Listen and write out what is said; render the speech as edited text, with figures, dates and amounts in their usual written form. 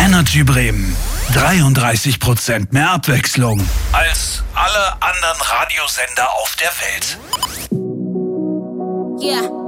Energy Bremen. 33% mehr Abwechslung als alle anderen Radiosender auf der Welt. Yeah.